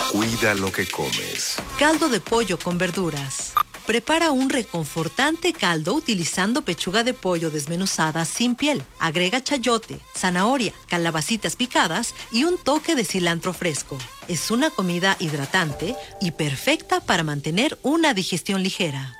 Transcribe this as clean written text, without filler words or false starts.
Cuida lo que comes. Caldo de pollo con verduras. Prepara un reconfortante caldo utilizando pechuga de pollo desmenuzada sin piel. Agrega chayote, zanahoria, calabacitas picadas y un toque de cilantro fresco. Es una comida hidratante y perfecta para mantener una digestión ligera.